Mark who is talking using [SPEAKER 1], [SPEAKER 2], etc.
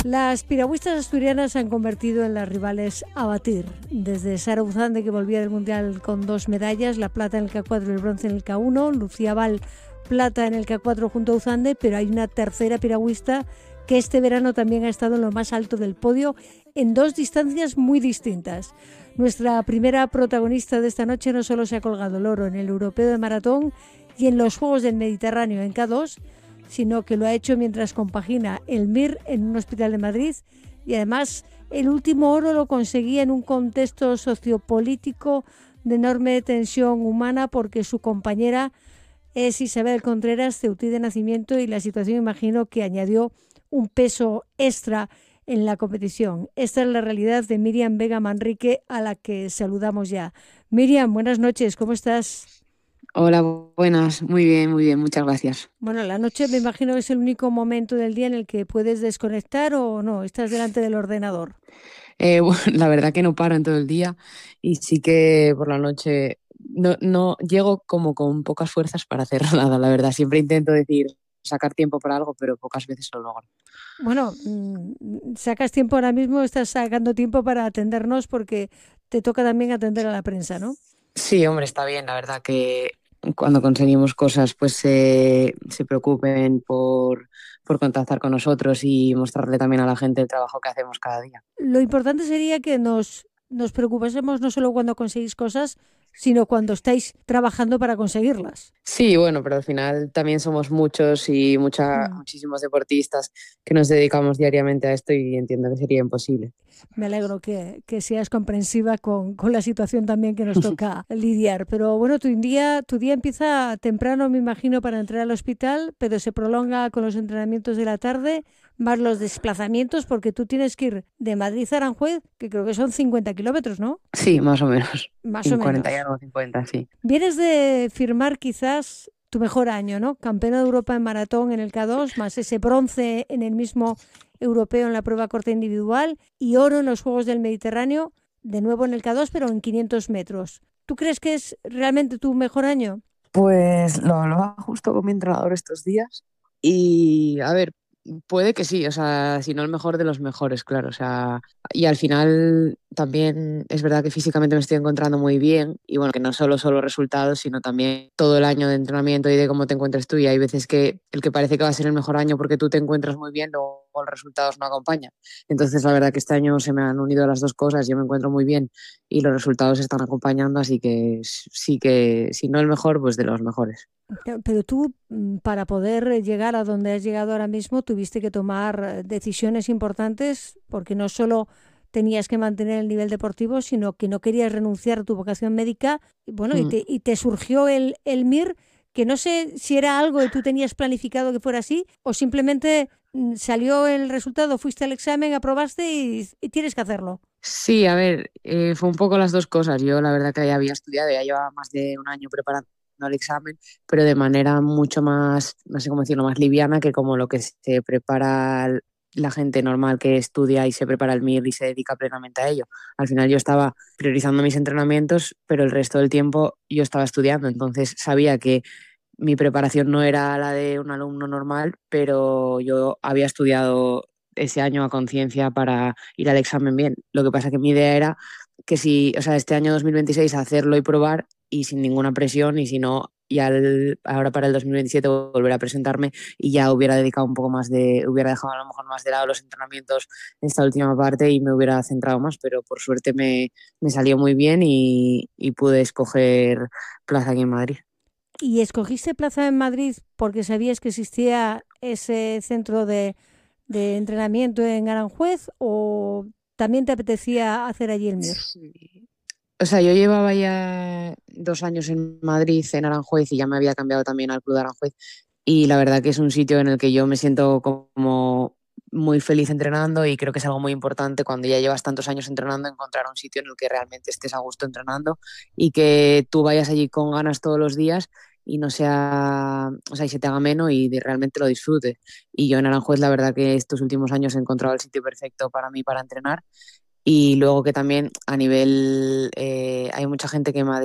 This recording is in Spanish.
[SPEAKER 1] Las piragüistas asturianas se han convertido en las rivales a batir. Desde Sara Uzande, que volvía del Mundial con 2 medallas, la plata en el K4 y el bronce en el K1, Lucía Val, plata en el K4 junto a Uzande, pero hay una tercera piragüista que este verano también ha estado en lo más alto del podio en 2 distancias muy distintas. Nuestra primera protagonista de esta noche no solo se ha colgado el oro en el Europeo de Maratón y en los Juegos del Mediterráneo en K2, sino que lo ha hecho mientras compagina el MIR en un hospital de Madrid, y además el último oro lo conseguía en un contexto sociopolítico de enorme tensión humana, porque su compañera es Isabel Contreras, ceutí de nacimiento, y la situación, imagino, que añadió un peso extra en la competición. Esta es la realidad de Miriam Vega Manrique, a la que saludamos ya. Miriam, buenas noches, ¿cómo estás?
[SPEAKER 2] Hola, buenas, muy bien, muchas gracias.
[SPEAKER 1] Bueno, la noche me imagino que es el único momento del día en el que puedes desconectar, ¿o no? ¿Estás delante del ordenador?
[SPEAKER 2] Bueno, la verdad que no paro en todo el día y sí que por la noche no llego como con pocas fuerzas para hacer nada, la verdad. Siempre intento decir sacar tiempo para algo, pero pocas veces lo logro.
[SPEAKER 1] Bueno, sacas tiempo ahora mismo, estás sacando tiempo para atendernos porque te toca también atender a la prensa, ¿no?
[SPEAKER 2] Sí, hombre, está bien, la verdad que cuando conseguimos cosas, pues se preocupen por contactar con nosotros y mostrarle también a la gente el trabajo que hacemos cada día.
[SPEAKER 1] Lo importante sería que nos preocupásemos no solo cuando conseguís cosas, sino cuando estáis trabajando para conseguirlas.
[SPEAKER 2] Sí, bueno, pero al final también somos muchos y
[SPEAKER 1] Mm.
[SPEAKER 2] muchísimos deportistas que nos dedicamos diariamente a esto y entiendo que sería imposible.
[SPEAKER 1] Me alegro que seas comprensiva con la situación también que nos toca lidiar. Pero bueno, tu día empieza temprano, me imagino, para entrar al hospital, pero se prolonga con los entrenamientos de la tarde, más los desplazamientos, porque tú tienes que ir de Madrid a Aranjuez, que creo que son 50 kilómetros, ¿no?
[SPEAKER 2] Sí, más o menos.
[SPEAKER 1] Más o
[SPEAKER 2] 40 y
[SPEAKER 1] menos.
[SPEAKER 2] algo, 50, sí.
[SPEAKER 1] Vienes de firmar quizás tu mejor año, ¿no? Campeona de Europa en maratón en el K2, más ese bronce en el mismo europeo en la prueba corta individual y oro en los Juegos del Mediterráneo, de nuevo en el K2, pero en 500 metros. ¿Tú crees que es realmente tu mejor año?
[SPEAKER 2] Pues lo hablaba justo con mi entrenador estos días y a ver, puede que sí, o sea, si no el mejor de los mejores, claro, o sea, y al final también es verdad que físicamente me estoy encontrando muy bien y bueno, que no solo resultados, sino también todo el año de entrenamiento y de cómo te encuentres tú, y hay veces que el que parece que va a ser el mejor año porque tú te encuentras muy bien, luego los resultados no acompañan. Entonces la verdad que este año se me han unido las dos cosas, yo me encuentro muy bien y los resultados están acompañando, así que, si no el mejor, pues de los mejores.
[SPEAKER 1] Pero tú, para poder llegar a donde has llegado ahora mismo, tuviste que tomar decisiones importantes, porque no solo tenías que mantener el nivel deportivo, sino que no querías renunciar a tu vocación médica. Y bueno,
[SPEAKER 2] Mm.
[SPEAKER 1] y te surgió el MIR, que no sé si era algo que tú tenías planificado que fuera así, o simplemente salió el resultado, fuiste al examen, aprobaste y tienes que hacerlo.
[SPEAKER 2] Sí, a ver, fue un poco las dos cosas. Yo la verdad que ya había estudiado, ya llevaba más de un año preparando el examen, pero de manera mucho más, no sé cómo decirlo, más liviana que como lo que se prepara la gente normal que estudia y se prepara el MIR y se dedica plenamente a ello. Al final yo estaba priorizando mis entrenamientos, pero el resto del tiempo yo estaba estudiando, entonces sabía que mi preparación no era la de un alumno normal, pero yo había estudiado ese año a conciencia para ir al examen bien. Lo que pasa que mi idea era que si, o sea, este año 2026 hacerlo y probar y sin ninguna presión, y si no, ahora para el 2027 volver a presentarme y ya hubiera dedicado un poco más hubiera dejado a lo mejor más de lado los entrenamientos en esta última parte y me hubiera centrado más, pero por suerte me salió muy bien y pude escoger plaza aquí en Madrid.
[SPEAKER 1] ¿Y escogiste plaza en Madrid porque sabías que existía ese centro de entrenamiento en Aranjuez, o también te apetecía hacer allí el MIR?
[SPEAKER 2] Sí. O sea, yo llevaba ya 2 años en Madrid, en Aranjuez, y ya me había cambiado también al Club de Aranjuez. Y la verdad que es un sitio en el que yo me siento como muy feliz entrenando, y creo que es algo muy importante cuando ya llevas tantos años entrenando, encontrar un sitio en el que realmente estés a gusto entrenando y que tú vayas allí con ganas todos los días y no sea, o sea, y se te haga menos y realmente lo disfrutes. Y yo en Aranjuez la verdad que estos últimos años he encontrado el sitio perfecto para mí para entrenar, y luego que también a nivel, hay mucha gente que en Madrid